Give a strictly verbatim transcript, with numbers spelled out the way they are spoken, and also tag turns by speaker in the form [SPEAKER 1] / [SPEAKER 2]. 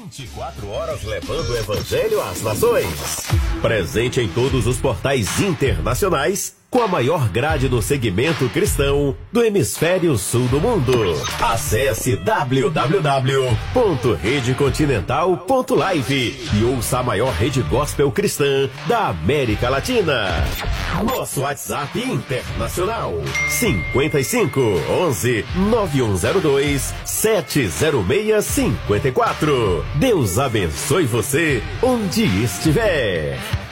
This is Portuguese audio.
[SPEAKER 1] vinte e quatro horas levando o evangelho às nações. Presente em todos os portais internacionais, com a maior grade do segmento cristão do hemisfério sul do mundo. Acesse w w w ponto rede continental ponto live e ouça a maior rede gospel cristã da América Latina. Nosso WhatsApp internacional cinquenta e cinco, onze, nove um zero dois, sete zero seis cinco quatro. Deus abençoe você onde estiver.